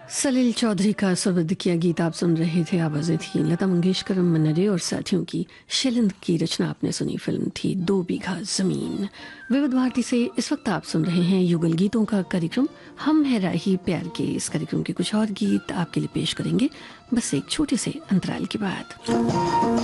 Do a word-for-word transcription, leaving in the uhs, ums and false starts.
सलील चौधरी का सुरबद्ध किया गीत आप सुन रहे थे। आवाजें थी लता मंगेशकर, मन्ना डे और साथियों की। शैलेंद्र की रचना आपने सुनी। फिल्म थी दो बीघा जमीन। विविध भारती से इस वक्त आप सुन रहे हैं युगल गीतों का कार्यक्रम। हम है राही प्यार के। इस कार्यक्रम के कुछ और गीत आपके लिए पेश करेंगे बस एक छोटे से अंतराल के बाद।